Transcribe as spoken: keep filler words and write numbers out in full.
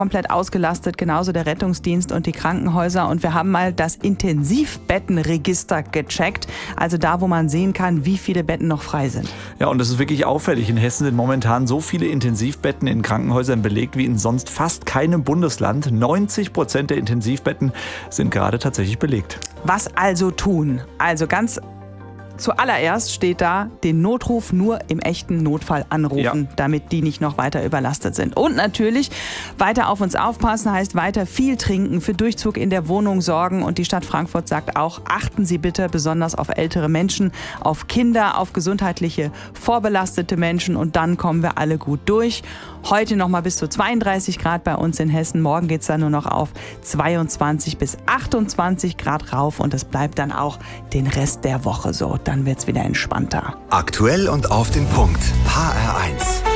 komplett ausgelastet, genauso der Rettungsdienst und die Krankenhäuser. Und wir haben mal das Intensivbettenregister gecheckt, also da, wo man sehen kann, wie viele Betten noch frei sind. Ja, und das ist wirklich auffällig. In Hessen sind momentan so viele Intensivbetten in Krankenhäusern belegt wie in sonst fast keinem Bundesland. neunzig Prozent der Intensivbetten sind gerade tatsächlich belegt. Was also tun? Also ganz zuallererst steht da, den Notruf nur im echten Notfall anrufen, ja, damit die nicht noch weiter überlastet sind. Und natürlich weiter auf uns aufpassen, heißt weiter viel trinken, für Durchzug in der Wohnung sorgen. Und die Stadt Frankfurt sagt auch, achten Sie bitte besonders auf ältere Menschen, auf Kinder, auf gesundheitliche vorbelastete Menschen und dann kommen wir alle gut durch. Heute noch mal bis zu zweiunddreißig Grad bei uns in Hessen. Morgen geht es dann nur noch auf zweiundzwanzig bis achtundzwanzig Grad rauf und das bleibt dann auch den Rest der Woche so. Dann wird es wieder entspannter. Aktuell und auf den Punkt. H R eins.